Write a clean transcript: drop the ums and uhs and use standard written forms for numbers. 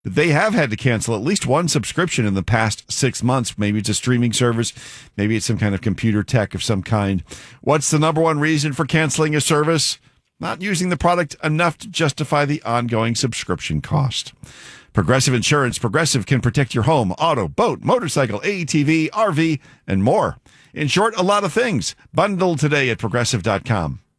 They have had to cancel at least one subscription in the past 6 months. Maybe it's a streaming service. Maybe it's some kind of computer tech of some kind. What's the number one reason for canceling a service? Not using the product enough to justify the ongoing subscription cost. Progressive Insurance. Progressive can protect your home, auto, boat, motorcycle, ATV, RV, and more. In short, a lot of things. Bundle today at Progressive.com.